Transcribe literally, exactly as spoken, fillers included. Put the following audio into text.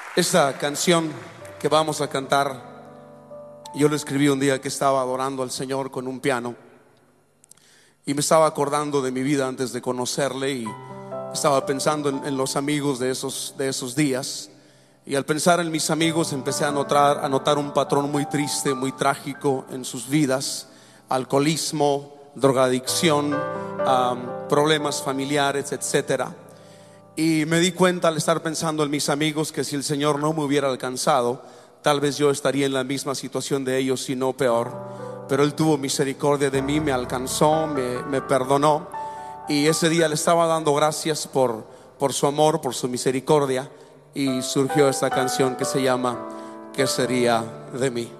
Esta canción que vamos a cantar, yo la escribí un día que estaba adorando al Señor con un piano y me estaba acordando de mi vida antes de conocerle, y estaba pensando en, en los amigos de esos, de esos días. Y al pensar en mis amigos empecé a notar, a notar un patrón muy triste, muy trágico en sus vidas: alcoholismo, drogadicción, um, problemas familiares, etcétera. Y me di cuenta al estar pensando en mis amigos que si el Señor no me hubiera alcanzado, tal vez yo estaría en la misma situación de ellos, si no peor. Pero Él tuvo misericordia de mí, me alcanzó, me, me perdonó. Y ese día le estaba dando gracias por, por su amor, por su misericordia. Y surgió esta canción que se llama ¿Qué sería de mí?